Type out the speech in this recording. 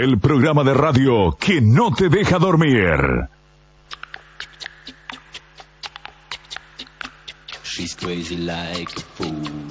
el programa de radio que no te deja dormir. She's crazy like a fool.